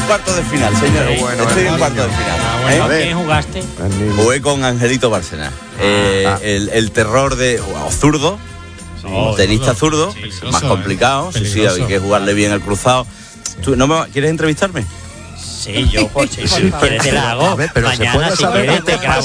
cuartos de final, señores. Bueno, estoy en cuartos de final. ¿Con quién jugaste? Jugué con Angelito Bárcena. El terror de zurdo. Tenista zurdo, más complicado. Sí, hay que jugarle bien el cruzado. ¿Tú quieres entrevistarme? Sí, yo, si quieres te la hago. Pero mañana, si quieres,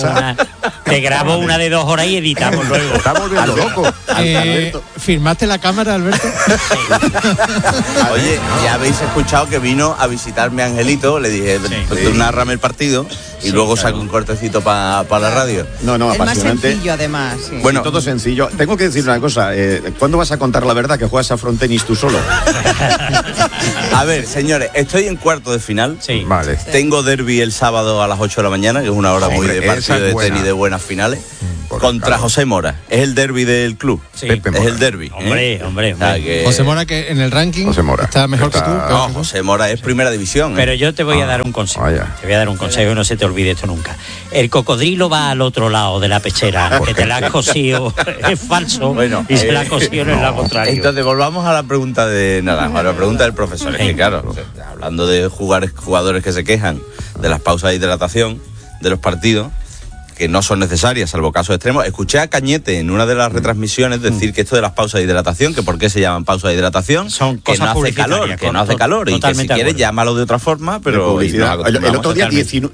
te grabo una de 2 horas y editamos luego. Está volviendo loco. ¿Firmaste la cámara, Alberto? Sí. Oye, ya habéis escuchado que vino a visitarme Angelito. Le dije, tú nárrame el partido y luego saco un cortecito para la radio. No, es más apasionante. sencillo, además. Sí. Bueno, todo sencillo. Tengo que decir una cosa. ¿Cuándo vas a contar la verdad que juegas a frontenis tú solo? A ver, señores, estoy en cuarto de final. Sí. Vale. Tengo derbi el sábado a las 8 de la mañana, que es una hora muy de partido de tenis de buenas finales. Contra José Mora. Es el derbi del club. Sí. Pepe Mora. Es el derbi. Hombre. O sea, que... José Mora, que en el ranking José Mora está mejor que tú. No, José Mora es primera división. Pero yo te voy a dar un consejo. Vaya. Te voy a dar un consejo y no se te olvide esto nunca. El cocodrilo va al otro lado de la pechera, que te la has cosido, es falso, Bueno, y se la ha cosido en el lado contrario. Entonces volvamos a la pregunta de Naranjo, a la pregunta del profesor. Es que claro, hablando de jugadores que se quejan de las pausas de hidratación de los partidos, que no son necesarias, salvo casos extremos. Escuché a Cañete en una de las retransmisiones decir que esto de las pausas de hidratación, que por qué se llaman pausas de hidratación, son que cosas no hace calor, que no hace calor, y que si quieres llámalo de otra forma, pero... El otro día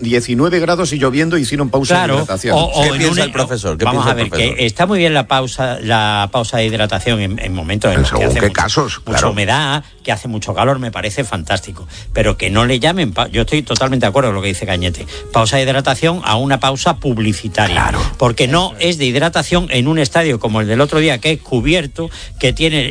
19 grados y lloviendo hicieron pausa de hidratación. ¿Qué piensa el profesor? Vamos a ver, que está muy bien la pausa de hidratación en momentos en los que hace mucha humedad, que hace mucho calor, me parece fantástico, pero que no le llamen, yo estoy totalmente de acuerdo con lo que dice Cañete, pausa de hidratación a una pausa publicitaria, porque no es de hidratación en un estadio como el del otro día, que es cubierto, que tiene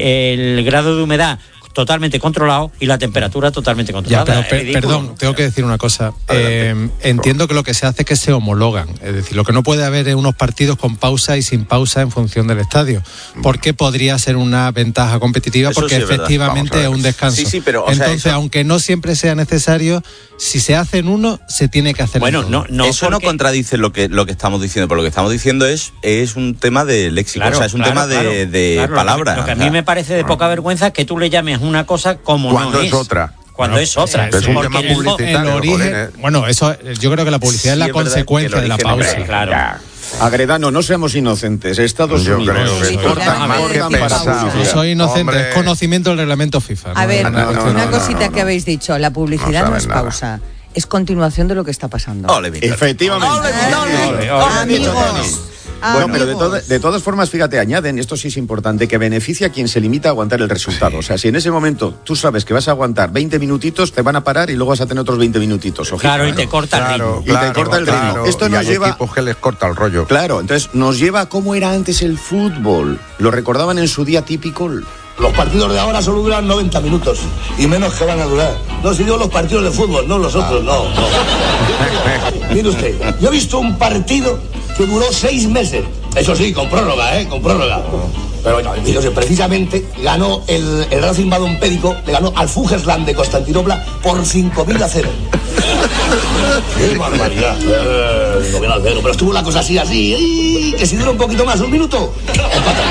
el grado de humedad totalmente controlado y la temperatura totalmente controlada. Ya, pero perdón, tengo que decir una cosa. Entiendo que lo que se hace es que se homologan. Es decir, lo que no puede haber es unos partidos con pausa y sin pausa en función del estadio. Porque podría ser una ventaja competitiva, eso porque sí efectivamente es un descanso. Sí, pero, entonces, aunque no siempre sea necesario, si se hace en uno, se tiene que hacer en otro. Eso no contradice lo que estamos diciendo, pero lo que estamos diciendo es un tema de léxico, claro, o sea, es un tema de palabras. Lo que a mí me parece de poca vergüenza es que tú le llames una cosa como cuando no es otra. Cuando es otra. Es un tema publicitario. El origen, bueno, eso yo creo que la publicidad es la consecuencia de la pausa. Claro. Agredano, no seamos inocentes. Estados Unidos cortan para No soy inocente, es conocimiento del reglamento FIFA. A ver, una cosita no. que habéis dicho, la publicidad no es pausa, es continuación de lo que está pasando. Efectivamente. Amigos. Bueno, pero de todas formas, fíjate, añaden, esto sí es importante, que beneficia a quien se limita a aguantar el resultado. O sea, si en ese momento tú sabes que vas a aguantar 20 minutitos, te van a parar y luego vas a tener otros 20 minutitos. Ojito, claro, y te corta el ritmo. Y te corta el ritmo. Esto nos lleva... equipos que les corta el rollo. Claro, entonces nos lleva a cómo era antes el fútbol. Lo recordaban en su día típico. Los partidos de ahora solo duran 90 minutos y menos que van a durar. No, si digo los partidos de fútbol, no los otros, no. Mire usted, yo he visto un partido que duró 6 meses. Eso sí, con prórroga, con prórroga. Pero bueno, precisamente ganó el Racing Badompédico, le ganó al Fugersland de Constantinopla por 5.000-0. ¡Qué barbaridad! 5.000-0, pero estuvo la cosa así, que si dura un poquito más, un minuto, empatan.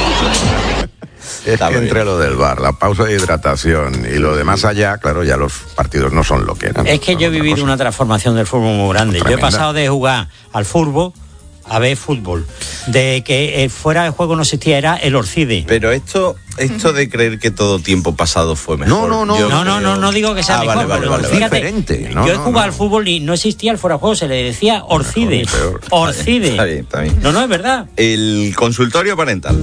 Es que entre lo del VAR, la pausa de hidratación y lo de más allá, claro, ya los partidos no son lo que eran. Es que yo he vivido una transformación del fútbol muy grande. Tremenda. Yo he pasado de jugar al fútbol a ver fútbol. De que fuera de juego no existía, era el Orcide. Pero esto de creer que todo tiempo pasado fue mejor. No digo que sea mejor. Vale. Fíjate, diferente. Yo he jugado al fútbol y no existía el fuera de juego, se le decía Orcide. Orcide. Está bien. No, es verdad. El consultorio parental.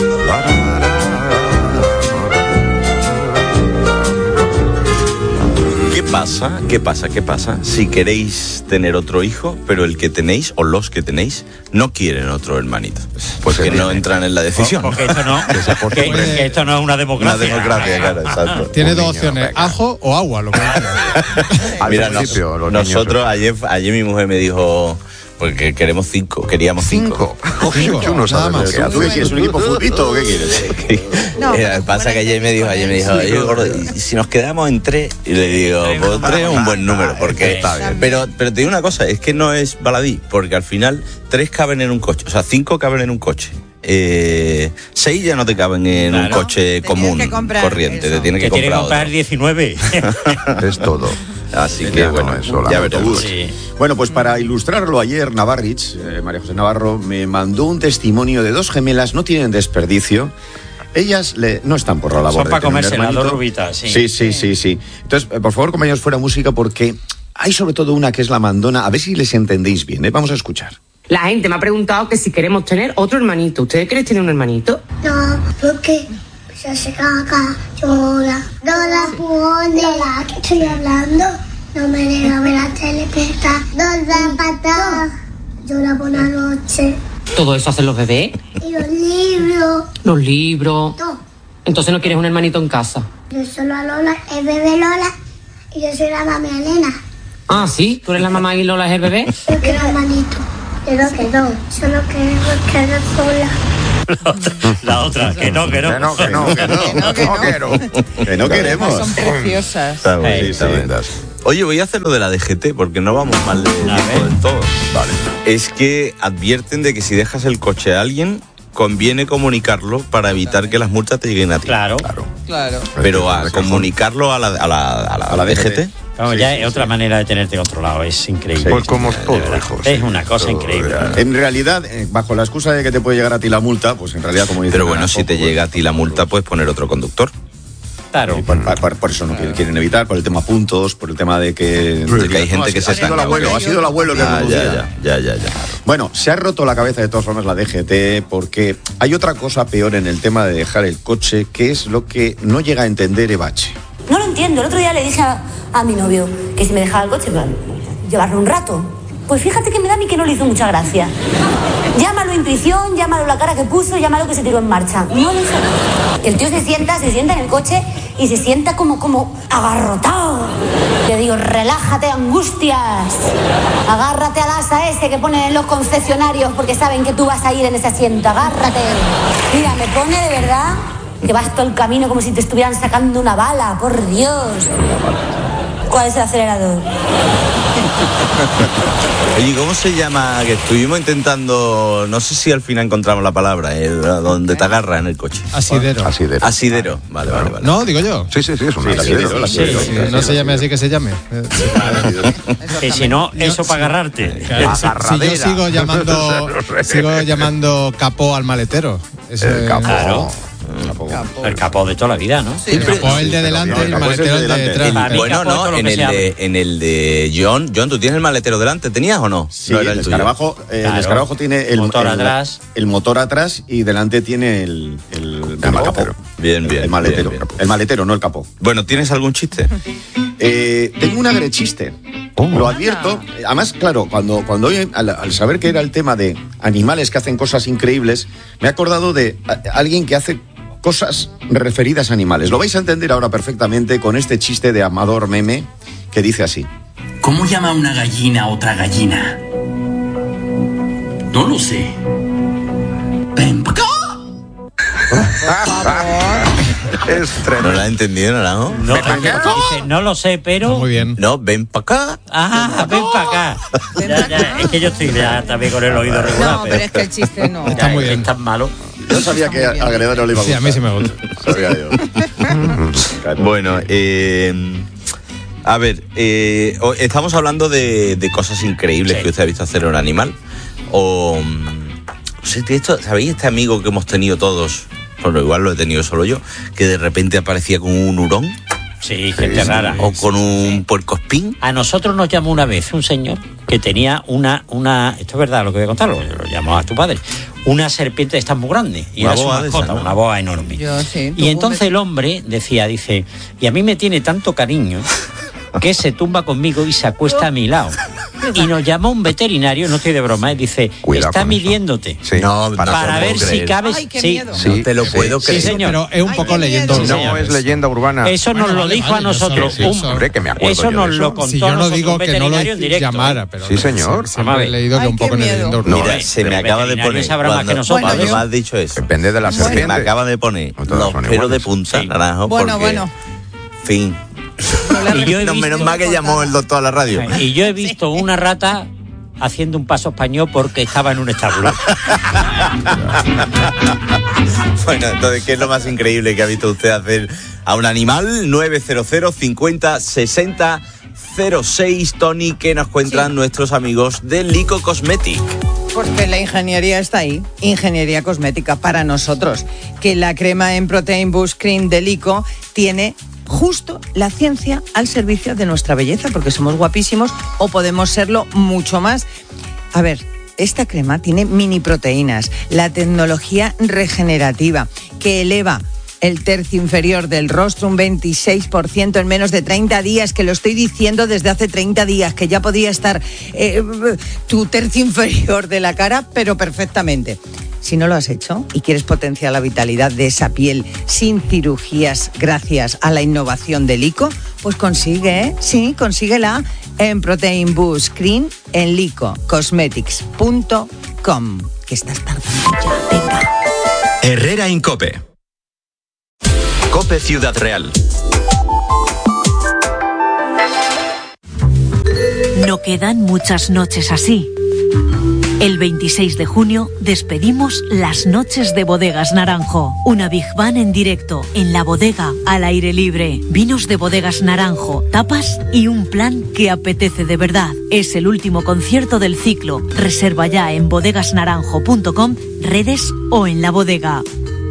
¿Qué pasa? Si queréis tener otro hijo, pero el que tenéis o los que tenéis no quieren otro hermanito. Pues que no entran en la decisión. Porque esto no, que esto no es una democracia. Una democracia, claro, exacto. Tiene dos opciones, ajo o agua. Lo que Mira, nosotros, ayer mi mujer me dijo... Porque queríamos 5. Tú no sabes lo que haces. ¿Tú quieres un equipo futbolito o qué quieres? No, pasa que ayer me dijo, oye, gordo, ¿y si nos quedamos en 3? Y le digo, pues 3 es un buen número, porque está bien. Pero te digo una cosa, es que no es baladí, porque al final 3 caben en un coche, o sea, 5 caben en un coche. 6 ya no te caben en un coche común, corriente. Te tienes que comprar 19. Es todo. Así que bueno, ya veremos. Sí. Bueno, pues para ilustrarlo ayer, Navarrich, María José Navarro, me mandó un testimonio de 2 gemelas, no tienen desperdicio. Ellas no están por la labor. Son para comerse las 2 rubitas, sí. Sí. Entonces, por favor, compañeros, fuera música, porque hay sobre todo una que es la mandona. A ver si les entendéis bien, ¿eh? Vamos a escuchar. La gente me ha preguntado que si queremos tener otro hermanito. ¿Ustedes quieren tener un hermanito? No, porque se hace caca, llora, no la pone. Lola, ¿qué estoy hablando? No me deja ver la telepista, no la pata, llora por la noche. ¿Todo eso hacen los bebés? Y los libros. ¿Los libros? No. Entonces no quieres un hermanito en casa. Yo soy la Lola, el bebé Lola, y yo soy la mami Elena. Ah, ¿sí? ¿Tú eres la mamá y Lola es el bebé? Yo quiero hermanito. Pero que no, solo queremos quedar sola. La otra, que no queremos. Son preciosas. Está bien. Oye, voy a hacer lo de la DGT porque no vamos mal de tiempo del todo. Vale. Es que advierten de que si dejas el coche a alguien, conviene comunicarlo para evitar que las multas te lleguen a ti. Claro. Pero a comunicarlo a la DGT. Claro, ya es otra manera de tenerte controlado, es increíble. Pues como todo, hijo. Es una cosa increíble. En realidad, bajo la excusa de que te puede llegar a ti la multa, pues en realidad, como dice. Pero bueno, si te llega a ti la multa, puedes poner otro conductor. Claro. Por eso no quieren evitar, por el tema puntos, por el tema de que hay gente que se está. Ha sido el abuelo que Ya. Bueno, se ha roto la cabeza de todas formas la DGT porque hay otra cosa peor en el tema de dejar el coche, que es lo que no llega a entender Evache. No lo entiendo. El otro día le dije a mi novio que si me dejaba el coche, llevarlo un rato. Pues fíjate que me da a mí que no le hizo mucha gracia. Llámalo intuición, llámalo la cara que puso, llámalo que se tiró en marcha. No lo sé. El tío se sienta en el coche y se sienta como agarrotado. Le digo, relájate, angustias. Agárrate al asa ese que ponen en los concesionarios porque saben que tú vas a ir en ese asiento. Agárrate. Mira, me pone de verdad que vas todo el camino como si te estuvieran sacando una bala, por Dios. ¿Cuál es el acelerador? Oye, ¿cómo se llama? Que estuvimos intentando, no sé si al final encontramos la palabra, donde te agarra en el coche. Asidero. Vale. No, digo yo. Sí, es un asidero. No se llame así que se llame. Que si no, eso para agarrarte. Si yo sigo llamando capó al maletero. El capó. Claro. El capó de toda la vida, ¿no? Sí, el capó el de delante y el maletero el de detrás. Bueno, no, en el de John, ¿tú tienes el maletero delante? ¿Tenías o no? Sí, el escarabajo tiene el motor atrás. El motor atrás y delante tiene el capó. Bien. El maletero. El maletero, no el capó. Bueno, ¿tienes algún chiste? Tengo un agrechiste. Lo advierto. Además, claro, cuando hoy, al saber que era el tema de animales que hacen cosas increíbles, me he acordado de alguien que hace cosas referidas a animales. Lo vais a entender ahora perfectamente con este chiste de Amador Meme que dice así. ¿Cómo llama una gallina a otra gallina? No lo sé. ¡Ven pa' acá! No la he entendido, ¿no? No lo sé, pero... Muy bien. No, ven para acá. Ven para acá. Es que yo estoy también con el oído regular. No, pero es que el chiste no. Está muy bien. Es tan malo. Yo sabía que a Gregorio le iba a gustar. Sí, a mí sí me gusta. Sabía yo. Bueno, a ver, estamos hablando de cosas increíbles que usted ha visto hacer a un animal. O... ¿Sabéis este amigo que hemos tenido todos? Bueno, igual lo he tenido solo yo, que de repente aparecía con un hurón. Sí, gente rara. O con un puercoespín. A nosotros nos llamó una vez un señor que tenía una esto es verdad lo que voy a contar, lo llamó a tu padre, una serpiente de estas muy grande. Y una era su boa mascota, esa, ¿no? Una boa enorme. Sí, y entonces el hombre dice, y a mí me tiene tanto cariño que se tumba conmigo y se acuesta a mi lado. Y nos llama un veterinario, no estoy de broma, dice, cuidado está con midiéndote. Sí. No, para ver si cabes. Ay, qué miedo. Sí, no te lo puedo creer. Sí, señor. Pero es un poco leyenda urbana. No es leyenda urbana. Eso nos lo dijo a nosotros. Hombre, que me acuerdo eso yo nos de lo eso. contó Si yo no digo un que no veterinario lo en directo. llamara, pero Sí, señor. Siempre he leído que un poco en leyenda urbana. Mira, se me acaba de poner, cuando me has dicho eso, Depende de la se serpiente. me acaba de poner No todas los son pelos de iguales. punta, naranjo, Bueno. fin. Y yo he visto, Menos mal que llamó el doctor a la radio. Y yo he visto una rata haciendo un paso español porque estaba en un establo. Bueno, entonces, ¿qué es lo más increíble que ha visto usted hacer a un animal? 900 50 60 06. Tony, ¿qué nos cuentan nuestros amigos de Lico Cosmetic? Pues que la ingeniería está ahí, ingeniería cosmética para nosotros, que la crema en Protein Boost Cream de Lico tiene justo la ciencia al servicio de nuestra belleza, porque somos guapísimos o podemos serlo mucho más. A ver, esta crema tiene mini proteínas, la tecnología regenerativa que eleva el tercio inferior del rostro un 26% en menos de 30 días, que lo estoy diciendo desde hace 30 días, que ya podía estar tu tercio inferior de la cara, pero perfectamente. Si no lo has hecho y quieres potenciar la vitalidad de esa piel sin cirugías gracias a la innovación de Lico, pues consíguela en Protein Boost Cream en licocosmetics.com. Que estás tardando ya, venga. Herrera Incope. Cope Ciudad Real. No quedan muchas noches así. El 26 de junio despedimos las noches de Bodegas Naranjo. Una Big Band en directo, en la bodega, al aire libre. Vinos de Bodegas Naranjo, tapas y un plan que apetece de verdad. Es el último concierto del ciclo. Reserva ya en bodegasnaranjo.com, redes o en la bodega.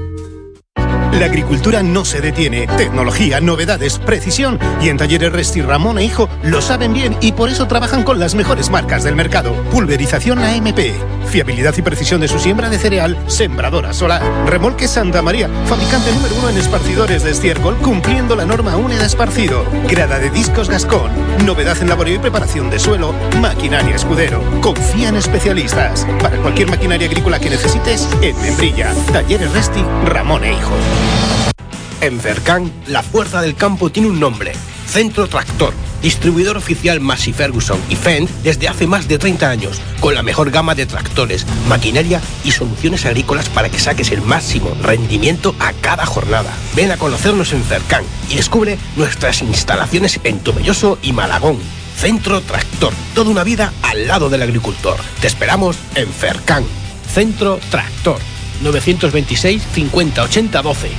La agricultura no se detiene. Tecnología, novedades, precisión. Y en Talleres Resti Ramón e Hijo lo saben bien y por eso trabajan con las mejores marcas del mercado. Pulverización AMP. Fiabilidad y precisión de su siembra de cereal. Sembradora solar. Remolque Santa María. Fabricante número 1 en esparcidores de estiércol, cumpliendo la norma UNE de esparcido. Grada de discos Gascón. Novedad en laboreo y preparación de suelo. Maquinaria Escudero. Confía en especialistas. Para cualquier maquinaria agrícola que necesites, en Membrilla. Talleres Resti Ramón e Hijo. En Fercan, la fuerza del campo tiene un nombre: Centro Tractor, distribuidor oficial Massey Ferguson y Fendt desde hace más de 30 años, con la mejor gama de tractores, maquinaria y soluciones agrícolas para que saques el máximo rendimiento a cada jornada. Ven a conocernos en Fercan y descubre nuestras instalaciones en Tomelloso y Malagón. Centro Tractor, toda una vida al lado del agricultor. Te esperamos en Fercan. Centro Tractor, 926 50 80 12.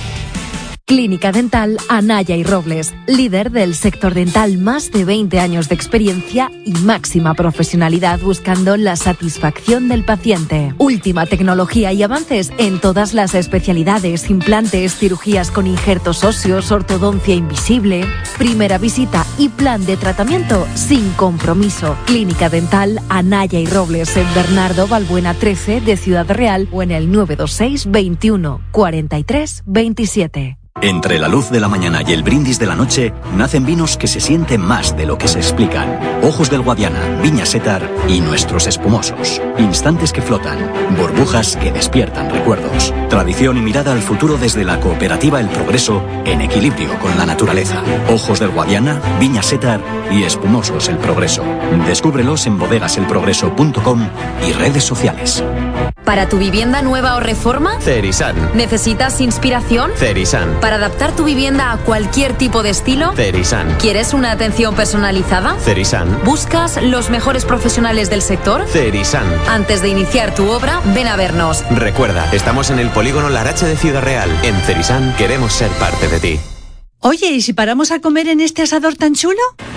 Clínica Dental Anaya y Robles, líder del sector dental, más de 20 años de experiencia y máxima profesionalidad buscando la satisfacción del paciente. Última tecnología y avances en todas las especialidades: implantes, cirugías con injertos óseos, ortodoncia invisible. Primera visita y plan de tratamiento sin compromiso. Clínica Dental Anaya y Robles en Bernardo Balbuena 13 de Ciudad Real o en el 926 21 43 27. Entre la luz de la mañana y el brindis de la noche, nacen vinos que se sienten más de lo que se explican. Ojos del Guadiana, Viña Setar y nuestros espumosos. Instantes que flotan, burbujas que despiertan recuerdos. Tradición y mirada al futuro desde la cooperativa El Progreso, en equilibrio con la naturaleza. Ojos del Guadiana, Viña Setar y espumosos El Progreso. Descúbrelos en bodegaselprogreso.com y redes sociales. ¿Para tu vivienda nueva o reforma? Cerisan. ¿Necesitas inspiración? Cerisan. ¿Para adaptar tu vivienda a cualquier tipo de estilo? Cerisan. ¿Quieres una atención personalizada? Cerisan. ¿Buscas los mejores profesionales del sector? Cerisan. Antes de iniciar tu obra, ven a vernos. Recuerda, estamos en el polígono Larache de Ciudad Real. En Cerisan queremos ser parte de ti. Oye, ¿y si paramos a comer en este asador tan chulo?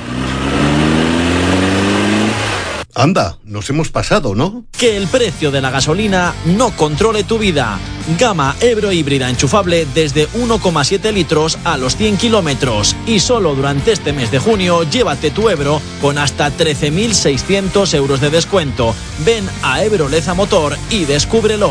Anda, nos hemos pasado, ¿no? Que el precio de la gasolina no controle tu vida. Gama Ebro híbrida enchufable desde 1,7 litros a los 100 kilómetros. Y solo durante este mes de junio, llévate tu Ebro con hasta 13.600 euros de descuento. Ven a Ebro Leza Motor y descúbrelo.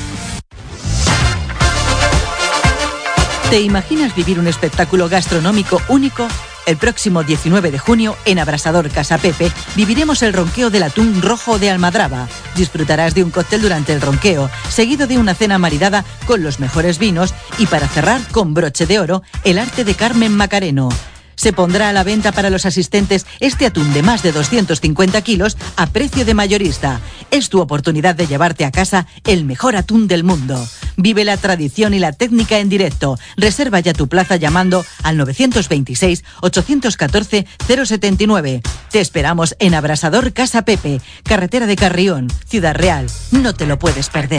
¿Te imaginas vivir un espectáculo gastronómico único? El próximo 19 de junio, en Abrasador Casa Pepe, viviremos el ronqueo del atún rojo de Almadraba. Disfrutarás de un cóctel durante el ronqueo, seguido de una cena maridada con los mejores vinos y, para cerrar con broche de oro, el arte de Carmen Macareno. Se pondrá a la venta para los asistentes este atún de más de 250 kilos a precio de mayorista. Es tu oportunidad de llevarte a casa el mejor atún del mundo. Vive la tradición y la técnica en directo. Reserva ya tu plaza llamando al 926 814 079. Te esperamos en Abrasador Casa Pepe, carretera de Carrión, Ciudad Real. No te lo puedes perder.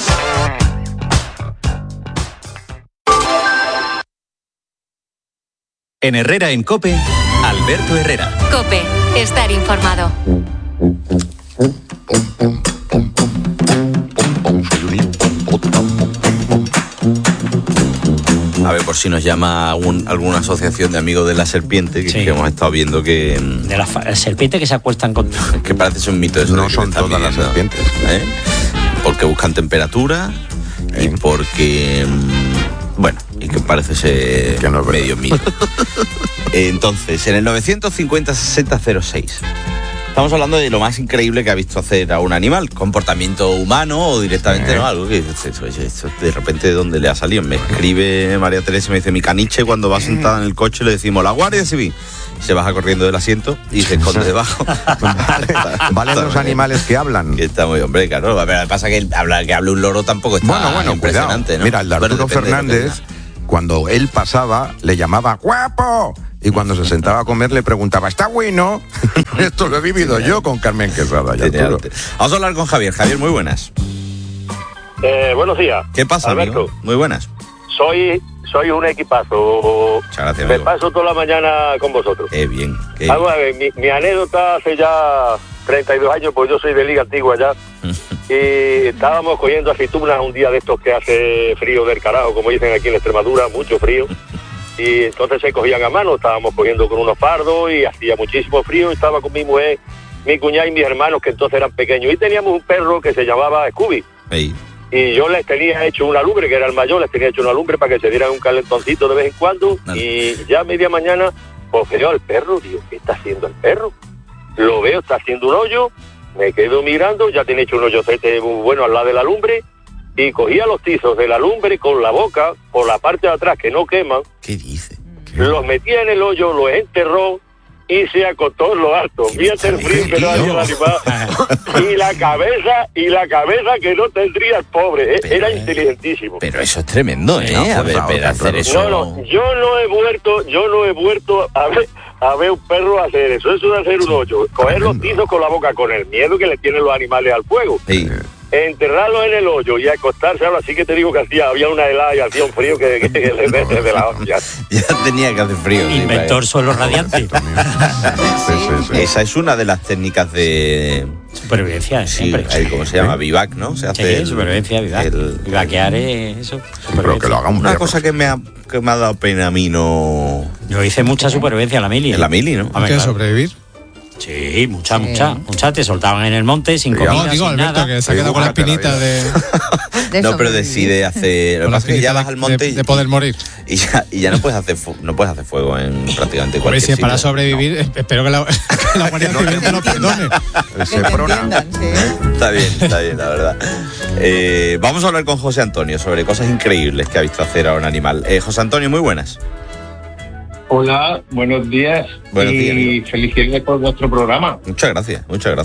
En Herrera en COPE, Alberto Herrera. COPE, estar informado. A ver, por si nos llama alguna asociación de amigos de la serpiente, que hemos estado viendo que... De las serpientes que se acuestan con... Que parece ser un mito eso. No son todas las serpientes. Porque buscan temperatura y porque... Bueno, y que parece ser que no medio mito. Entonces, en el 950-6006... Estamos hablando de lo más increíble que ha visto hacer a un animal, comportamiento humano o directamente no, algo que eso de repente de dónde le ha salido. Me escribe María Teresa y me dice: mi caniche cuando va sentada en el coche le decimos la Guardia Civil. Se baja corriendo del asiento y se esconde debajo. Valen los animales que hablan. Que está muy, hombre, claro. A ver, pasa que hable un loro tampoco está impresionante, ¿no? Mira, el de Arturo Fernández, cuando él pasaba, le llamaba ¡guapo! Y cuando se sentaba a comer le preguntaba, ¿está bueno? Esto lo he vivido yo con Carmen Quesada. Vamos a hablar con Javier. Javier, muy buenas. Buenos días. ¿Qué pasa, Alberto? Amigo? Muy buenas. Soy un equipazo. Muchas gracias, me paso toda la mañana con vosotros. Bien. A ver, mi anécdota hace ya 32 años, pues yo soy de Liga Antigua ya. Y estábamos cogiendo aceitunas un día de estos que hace frío del carajo, como dicen aquí en Extremadura, mucho frío. Y entonces se cogían a mano, estábamos cogiendo con unos fardos y hacía muchísimo frío. Estaba con mi mujer, mi cuñada y mis hermanos, que entonces eran pequeños. Y teníamos un perro que se llamaba Scooby. Hey. Y yo les tenía hecho una lumbre, que era el mayor, les tenía hecho una lumbre para que se dieran un calentoncito de vez en cuando. Y ya a media mañana, pues veo al perro, digo, ¿qué está haciendo el perro? Lo veo, está haciendo un hoyo, me quedo mirando, ya tiene hecho un hoyocete muy bueno al lado de la lumbre. Y cogía los tizos de la lumbre con la boca, por la parte de atrás que no queman. ¿Qué dice? Los metía en el hoyo, los enterró y se acostó en lo alto. Fíjate el frío que no había el animal. y la cabeza que no tendría el pobre. Era inteligentísimo. Pero eso es tremendo, a ver, hacer eso. No, yo no he vuelto a ver un perro hacer eso. Eso de hacer un hoyo. Coger los tizos con la boca, con el miedo que le tienen los animales al fuego. Sí. Enterrarlo en el hoyo y acostarse. Ahora sí que te digo que había una helada y hacía un frío que de la hostia. Ya tenía que hacer frío. Inventor suelo radiante. Sí. Esa es una de las técnicas de supervivencia, siempre. ¿Cómo se llama? Vivac, ¿no? Se hace supervivencia, vivac. Vivaquear es eso. Pero que lo haga una cosa que me ha dado pena a mí, no. Yo hice mucha supervivencia en la mili. En la mili, ¿no? ¿Qué sobrevivir? Sí, mucha. Te soltaban en el monte sin comida, digo, sin Alberto, nada. Que se ha quedado con la espinita de no, pero decide hacer... Lo que pasa es que ya vas al monte de poder morir. Y ya no puedes hacer fuego en prácticamente cualquier sitio. Si es para sobrevivir, no. Espero que la Guardia Civil te lo perdone. Está bien, la verdad. Vamos a hablar con José Antonio sobre cosas increíbles que ha visto hacer a un animal. José Antonio, muy buenas. Hola, buenos días. Buenos días, y felicidades por vuestro programa. Muchas gracias.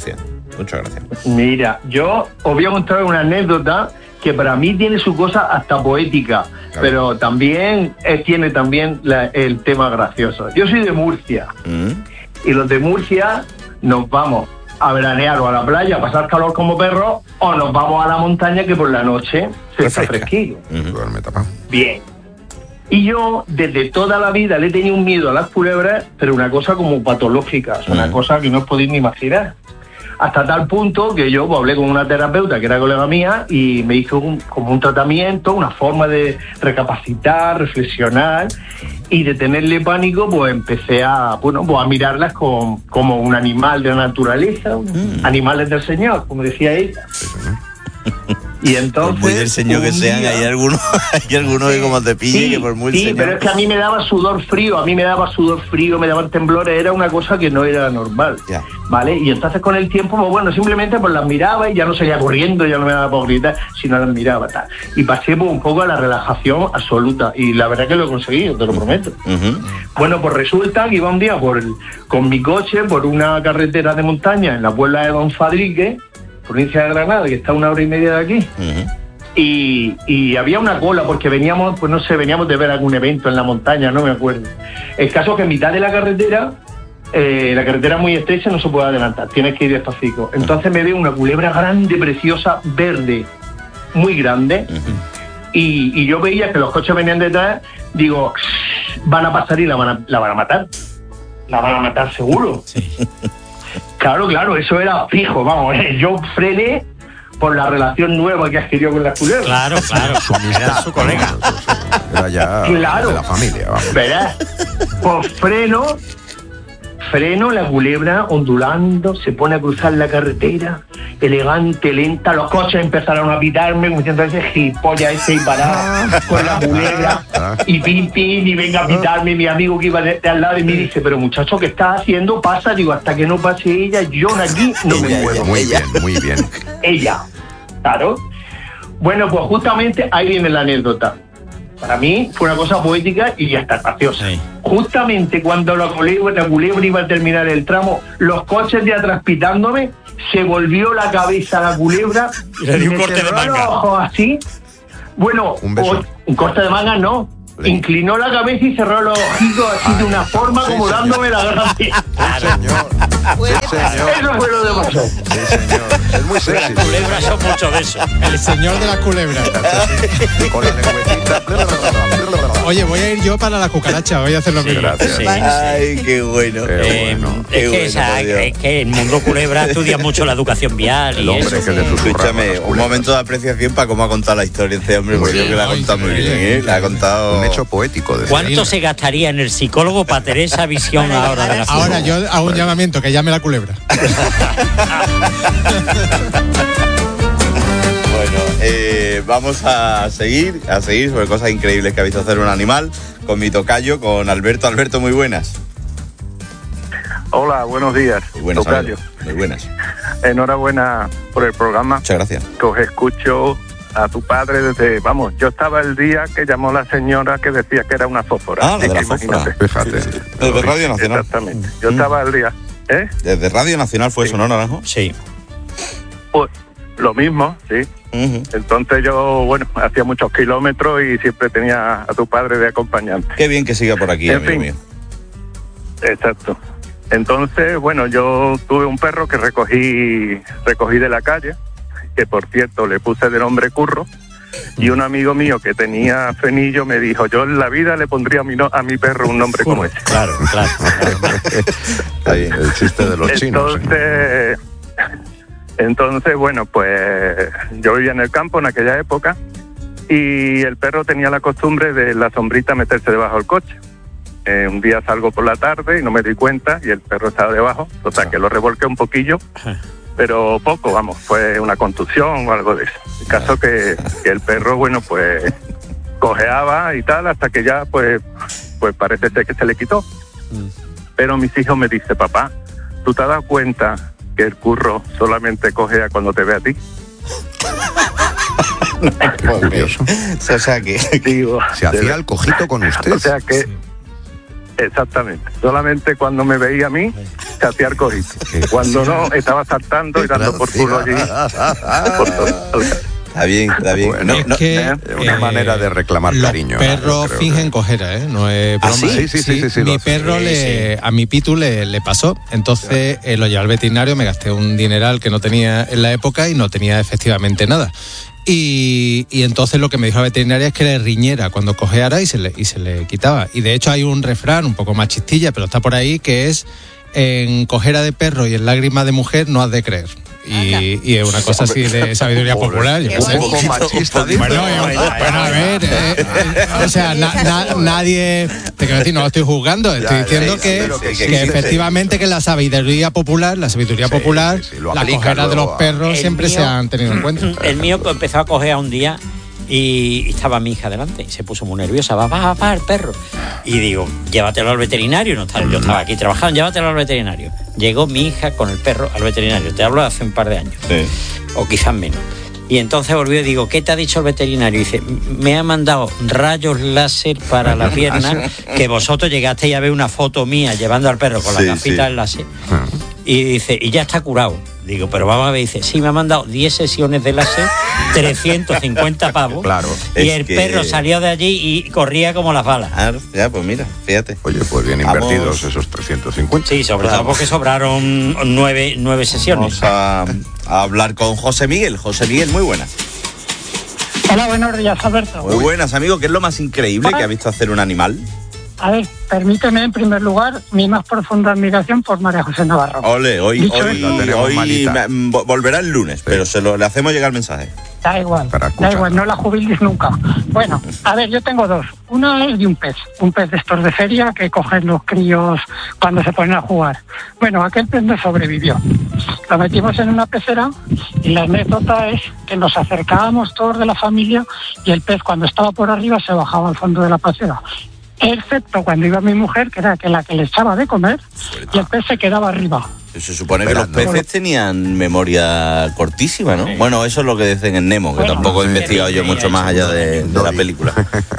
Mira, yo os voy a contar una anécdota que para mí tiene su cosa hasta poética, claro. Pero también tiene también el tema gracioso. Yo soy de Murcia y los de Murcia nos vamos a veranear o a la playa, a pasar calor como perros, o nos vamos a la montaña que por la noche se está fresquito. Bien. Y yo, desde toda la vida, le he tenido un miedo a las culebras, pero una cosa como patológica, una cosa que no os podéis ni imaginar. Hasta tal punto que yo hablé con una terapeuta que era colega mía y me hizo como un tratamiento, una forma de recapacitar, reflexionar, y de tenerle pánico, pues empecé a mirarlas como un animal de la naturaleza, animales del Señor, como decía ella. Y entonces, por muy del Señor que sean, hay algunos que como te pille, que por muy del Señor. Pero es que a mí me daba sudor frío, me daban temblores, era una cosa que no era normal, ¿vale? Y entonces con el tiempo, simplemente pues las miraba y ya no seguía corriendo, ya no me daba por gritar, sino las miraba, tal. Y pasé un poco a la relajación absoluta, y la verdad que lo he conseguido, te lo prometo. Bueno, pues resulta que iba un día con mi coche por una carretera de montaña en la Puebla de Don Fadrique, provincia de Granada, que está a 1 hora y media de aquí. Y había una cola porque veníamos de ver algún evento en la montaña, no me acuerdo. El caso es que en mitad de la carretera la carretera es muy estrecha, no se puede adelantar, tienes que ir despacito. Entonces me veo una culebra grande, preciosa, verde, muy grande, y yo veía que los coches venían detrás, digo, van a pasar y la van a matar. La van a matar seguro. Sí. Claro, eso era fijo, vamos, yo frené por la relación nueva que adquirió con la culebra. Claro, era su colega. Era ya de la familia, vamos. Verás, pues freno, la culebra ondulando, se pone a cruzar la carretera, elegante, lenta, los coches empezaron a pitarme, como diciendo ese gilipollas ese y parado con la culebra, y pin, y venga a pitarme, mi amigo que iba de al lado y me dice, pero muchacho, ¿qué estás haciendo? Pasa, digo, hasta que no pase ella, yo de aquí no me muevo. Muy bien. Ella, claro. Bueno, pues justamente ahí viene la anécdota. Para mí fue una cosa poética y ya está, graciosa. Sí. Justamente cuando la culebra iba a terminar el tramo, los coches de atrás pitándome, se volvió la cabeza a la culebra y le dio un corte de manga. Los ojos así. Bueno, un corte de manga no. Inclinó la cabeza y cerró los ojitos así de una forma como dándome la gracia. Eso fue lo de pasó. Sí, señor. Es muy sexy. Las culebras son mucho de eso. El señor de las culebras. Con la lengüetita. Oye, voy a ir yo para la cucaracha, voy a hacer lo mismo. Gracias. Ay, qué bueno. Es que el mundo culebra estudia mucho la educación vial. El hombre que le Escúchame, un momento de apreciación para cómo ha contado la historia este hombre, porque yo creo que la ha contado muy bien, La ha contado... Un hecho poético. ¿Cuánto se gastaría en el psicólogo para tener esa visión ahora de la culebra? Ahora yo hago un llamamiento, que llame la culebra. Vamos a seguir sobre cosas increíbles que ha visto hacer un animal con mi tocayo, con Alberto. Alberto, muy buenas. Hola, buenos días. Muy buenas, tocayo. Muy buenas. Enhorabuena por el programa. Muchas gracias. Que os escucho a tu padre desde, yo estaba el día que llamó la señora que decía que era una fósfora. Ah, de la fósfora. Fíjate. Sí. Desde Radio Nacional. Exactamente. Yo estaba el día. ¿Desde Radio Nacional fue eso, no, Naranjo? Sí. Pues lo mismo, sí. Entonces yo, hacía muchos kilómetros y siempre tenía a tu padre de acompañante. Qué bien que siga por aquí, amigo mío. Exacto. Entonces, yo tuve un perro que recogí de la calle, que por cierto le puse de nombre Curro, y un amigo mío que tenía frenillo me dijo, yo en la vida le pondría a mi perro un nombre como ese. Claro. Está bien, el chiste de los chinos. Entonces, pues yo vivía en el campo en aquella época y el perro tenía la costumbre de la sombrita meterse debajo del coche. Un día salgo por la tarde y no me di cuenta y el perro estaba debajo, que lo revolqué un poquillo, pero poco, fue una contusión o algo de eso. El caso que el perro, pues cojeaba y tal, hasta que ya, pues parece ser que se le quitó. Pero mis hijos me dicen, papá, ¿tú te has dado cuenta que el Curro solamente cojea cuando te ve a ti? Curioso. O sea que digo, se hacía el cojito con usted. O sea que exactamente, solamente cuando me veía a mí se hacía el cojito. Cuando no, estaba saltando y dando por culo allí. Está bien. Es una manera de reclamar cariño. Los perros fingen cojera, no es broma. Sí. Mi perro a mi Pitu le pasó, entonces lo llevé al veterinario, me gasté un dineral que no tenía en la época y no tenía efectivamente nada. Y entonces lo que me dijo la veterinaria es que le riñera cuando cojeara y se le quitaba. Y de hecho hay un refrán un poco más chistilla, pero está por ahí, que es: en cojera de perro y en lágrima de mujer no has de creer. Y es una cosa así de sabiduría popular. Un poco machista. Bueno, a ver, o sea, nadie, te quiero decir, no lo estoy juzgando, estoy diciendo que efectivamente que la sabiduría popular, la cojera de los perros siempre se han tenido en cuenta. El mío empezó a cojear un día y estaba mi hija delante y se puso muy nerviosa, va el perro, y digo, llévatelo al veterinario. Yo estaba aquí trabajando, llévatelo al veterinario. Llegó mi hija con el perro al veterinario, te hablo de hace un par de años, o quizás menos, y entonces volvió y digo, ¿qué te ha dicho el veterinario? Y dice, me ha mandado rayos láser para la pierna, que vosotros llegasteis a ver una foto mía llevando al perro con la gafita del láser, y dice, y ya está curado. Digo, pero vamos a ver, dice, sí, me ha mandado 10 sesiones de láser, 350 pavos. Claro. Y el perro salió de allí y corría como las balas. Ya, pues mira, fíjate. Oye, pues bien invertidos esos 350. Sí, sobre todo porque sobraron 9 sesiones. Vamos a hablar con José Miguel. José Miguel, muy buenas. Hola, buenos días, Alberto. Muy buenas, amigo. ¿Qué es lo más increíble que ha visto hacer un animal? A ver, permíteme en primer lugar mi más profunda admiración por María José Navarro. Ole, hoy volverá el lunes, pero le hacemos llegar el mensaje. Da igual, no la jubiles nunca. Bueno, a ver, yo tengo dos. Una es de un pez de estos de feria que cogen los críos cuando se ponen a jugar. Bueno, aquel pez no sobrevivió. Lo metimos en una pecera y la anécdota es que nos acercábamos todos de la familia y el pez cuando estaba por arriba se bajaba al fondo de la pecera. Excepto cuando iba mi mujer, que era la que le echaba de comer, y el pez se quedaba arriba. Se supone que los peces tenían memoria cortísima, ¿no? Bueno, eso es lo que dicen en Nemo, que tampoco he investigado yo mucho más allá de la película.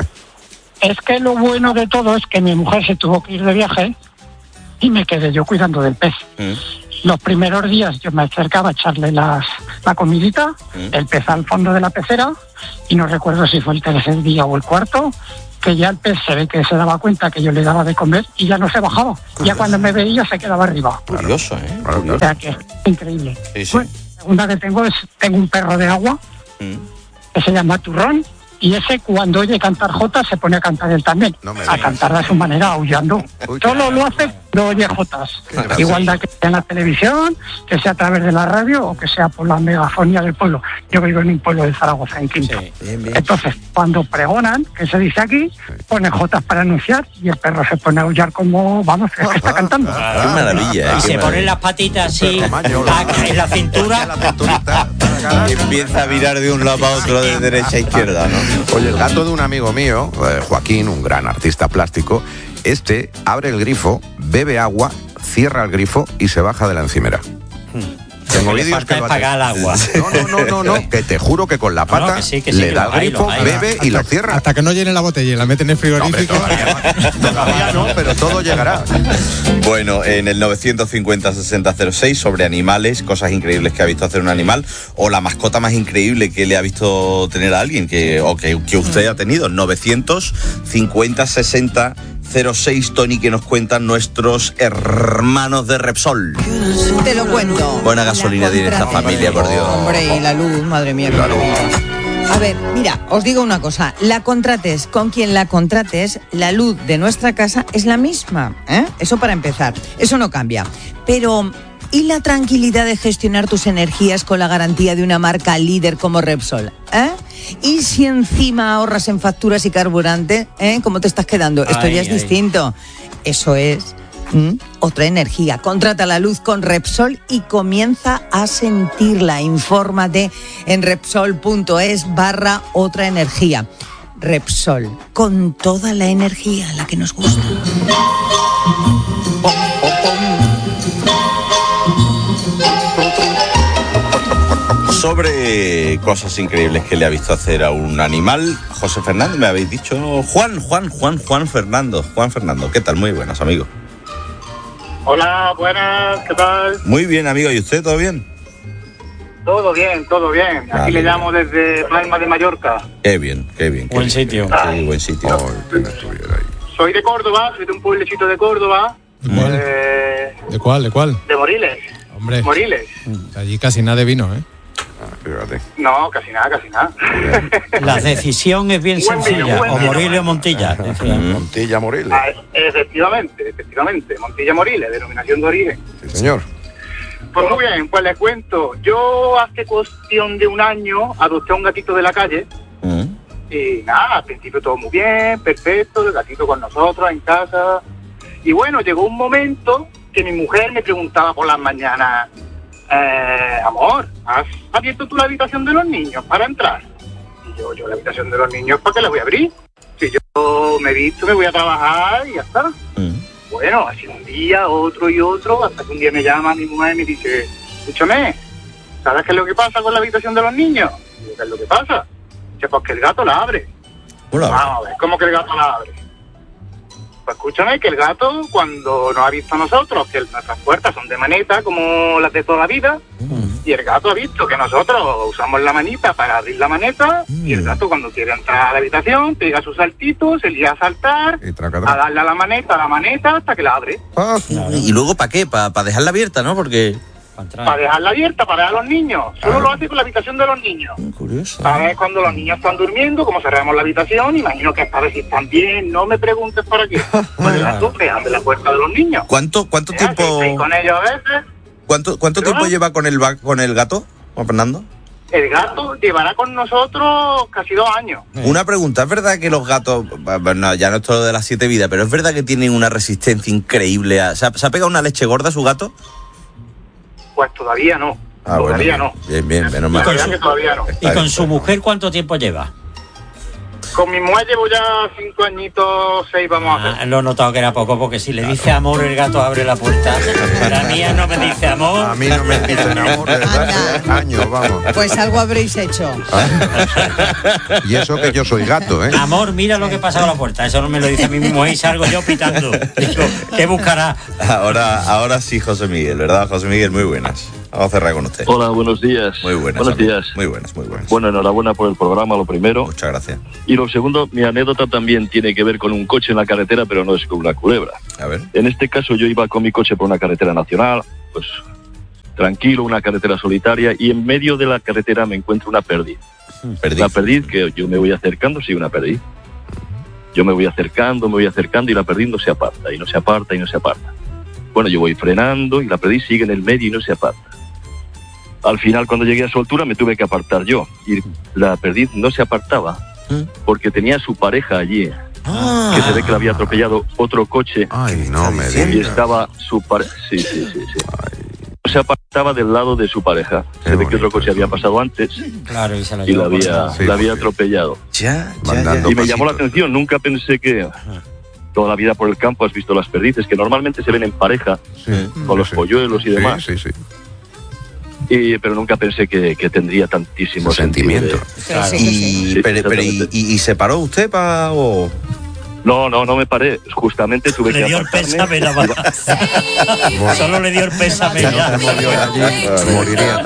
Es que lo bueno de todo es que mi mujer se tuvo que ir de viaje y me quedé yo cuidando del pez. Los primeros días yo me acercaba a echarle la comidita, el pez al fondo de la pecera, y no recuerdo si fue el tercer día o el cuarto, que ya el pez se ve que se daba cuenta que yo le daba de comer y ya no se bajaba. Ya cuando me veía se quedaba arriba. Curioso, ¿eh? O sea que es increíble. Sí, sí. Bueno, la segunda que tengo un perro de agua que se llama Turrón. Y ese cuando oye cantar jotas se pone a cantar él también, a cantar de su manera, aullando. Solo lo hace cuando oye jotas. Igual da que sea en la televisión, que sea a través de la radio o que sea por la megafonía del pueblo. Yo vivo en un pueblo de Zaragoza, en Quinto. Entonces, cuando pregonan, que se dice aquí, pone jotas para anunciar y el perro se pone a aullar como, vamos, es que está cantando. Qué maravilla. Y se ponen las patitas así, en la cintura. Y empieza a virar de un lado a otro, de derecha a izquierda, ¿no? Oye, el gato de un amigo mío, Joaquín, un gran artista plástico, abre el grifo, bebe agua, cierra el grifo y se baja de la encimera. Tengo vídeos que lo pagar el agua. No, que te juro que con la pata le da el grifo, bebe y lo cierra. Hasta que no llene la botella y la mete en el frigorífico. Todavía no, pero todo llegará. Bueno, en el 950-6006 sobre animales, cosas increíbles que ha visto hacer un animal, o la mascota más increíble que le ha visto tener a alguien, que usted ha tenido. 950-6006, Tony, que nos cuentan nuestros hermanos de Repsol. Te lo cuento. Buena gasolina tiene esta familia, por Dios. Hombre, y la luz, madre mía. A ver, mira, os digo una cosa. La contrates con quien la contrates, la luz de nuestra casa es la misma, ¿eh? Eso para empezar. Eso no cambia. Pero, ¿y la tranquilidad de gestionar tus energías con la garantía de una marca líder como Repsol? ¿Y si encima ahorras en facturas y carburante? ¿Cómo te estás quedando? Esto ya es distinto. Eso es otra energía. Contrata la luz con Repsol y comienza a sentirla. Infórmate en Repsol.es/otra energía. Repsol, con toda la energía, la que nos gusta. Sobre cosas increíbles que le ha visto hacer a un animal, José Fernando, me habéis dicho. Juan Fernando. ¿Qué tal? Muy buenas, amigo. Hola, buenas, ¿qué tal? Muy bien, amigo. ¿Y usted, todo bien? Todo bien. Aquí le llamo desde Palma de Mallorca. Qué bien. Buen sitio. Sí, buen sitio. Soy de Córdoba, soy de un pueblecito de Córdoba. ¿De cuál? De Moriles. Hombre. Moriles. Allí casi nada de vino, ¿eh? No, casi nada. La decisión es bien sencilla, o Moriles o Montilla. Montilla, Moriles. Efectivamente, Montilla Moriles, denominación de origen. Sí, señor. Pues muy bien, pues les cuento. Yo hace cuestión de un año adopté a un gatito de la calle. Y nada, al principio todo muy bien, perfecto, el gatito con nosotros en casa. Y bueno, llegó un momento que mi mujer me preguntaba por las mañanas: amor, ¿has abierto tú la habitación de los niños para entrar? Y yo la habitación de los niños, ¿para qué la voy a abrir? Si yo me he visto, me voy a trabajar y ya está. Bueno, así un día, otro y otro, hasta que un día me llama mi mujer y me dice: escúchame, ¿sabes qué es lo que pasa con la habitación de los niños? Y yo, ¿qué es lo que pasa? Dice, pues que el gato la abre. Vamos a ver, ¿cómo que el gato la abre? Pues escúchame, que el gato, cuando nos ha visto a nosotros, que nuestras puertas son de maneta, como las de toda la vida, y el gato ha visto que nosotros usamos la manita para abrir la maneta, y el gato cuando quiere entrar a la habitación, pega sus saltitos, se lía a saltar, a darle a la maneta, hasta que la abre. ¿Y luego para qué? Para dejarla abierta, ¿no? Porque... Para dejarla abierta, para dejar a los niños. Solo lo hace con la habitación de los niños. Curioso. ¿Sabes? Cuando los niños están durmiendo, como cerramos la habitación, imagino que es para ver si están bien, no me preguntes para qué. Pues el gato abre la puerta de los niños. ¿Cuánto tiempo? Y con ellos a veces. ¿Cuánto tiempo lleva con el gato, Juan Fernando? El gato llevará con nosotros casi 2 años. Una pregunta, ¿es verdad que los gatos, bueno, ya no es todo de las 7 vidas, pero es verdad que tienen una resistencia increíble? ¿Se ha pegado una leche gorda su gato? Pues todavía no. Todavía no. Bien, menos mal. Todavía no. ¿Y con su mujer cuánto tiempo lleva? Con mi mujer llevo ya 5 añitos, 6 vamos a hacer. Lo he notado que era poco, porque si le dice amor, el gato abre la puerta. La mía no me dice amor. A mí no me dicen amor desde hace años, vamos. Pues algo habréis hecho. Y eso que yo soy gato, ¿eh? Amor, mira lo que pasa con la puerta. Eso no me lo dice a mí mismo y salgo yo pitando. Digo, ¿qué buscará? Ahora sí, José Miguel, ¿verdad? José Miguel, muy buenas. Vamos a cerrar con usted. Hola, buenos días. Muy buenas. Buenos días. Muy buenas. Bueno, enhorabuena por el programa, lo primero. Muchas gracias. Y lo segundo, mi anécdota también tiene que ver con un coche en la carretera, pero no es con una culebra. A ver. En este caso yo iba con mi coche por una carretera nacional, pues tranquilo, una carretera solitaria, y en medio de la carretera me encuentro una perdiz. Una perdiz que yo me voy acercando, sí, una perdiz. Yo me voy acercando y la perdiz no se aparta, y no se aparta, y no se aparta. Bueno, yo voy frenando y la perdiz sigue en el medio y no se aparta. Al final, cuando llegué a su altura, me tuve que apartar yo. Y la perdiz no se apartaba porque tenía a su pareja allí. Que se ve que la había atropellado otro coche. Ay, no me digas. Y estaba su pareja. Sí. No se apartaba del lado de su pareja. Se ve que otro coche había pasado antes. Claro, y la había atropellado. Ya. Y me llamó la atención. Nunca pensé que... Toda la vida por el campo has visto las perdices, que normalmente se ven en pareja, con los polluelos y demás. Sí. Pero nunca pensé que tendría tantísimo sentimiento. Claro. ¿Y se paró usted o...? No me paré. Justamente tuve que apartarme. Solo le dio el pésame. Moriría